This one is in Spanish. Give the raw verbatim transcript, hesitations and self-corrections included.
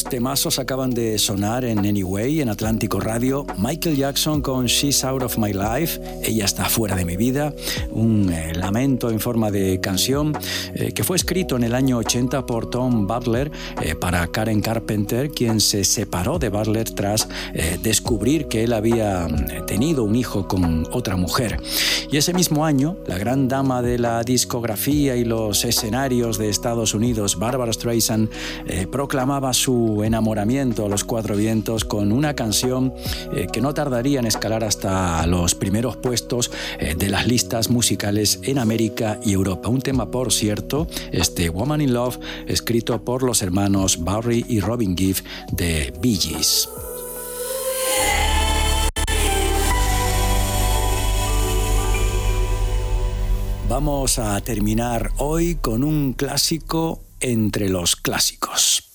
temazos acaban de sonar en Anyway, en Atlántico Radio. Michael Jackson con She's Out of My Life, ella está fuera de mi vida, un eh, lamento en forma de canción eh, que fue escrito en el año ochenta por Tom Butler eh, para Karen Carpenter, quien se separó de Butler tras eh, descubrir que él había tenido un hijo con otra mujer. Y ese mismo año, la gran dama de la discografía y los escenarios de Estados Unidos, Barbra Streisand, eh, proclamaba su enamoramiento a los cuatro vientos con una canción eh, que no tardaría en escalar hasta los primeros puestos eh, de las listas musicales en América y Europa. Un tema, por cierto, este Woman in Love, escrito por los hermanos Barry y Robin Gibb de Bee Gees. Vamos a terminar hoy con un clásico entre los clásicos.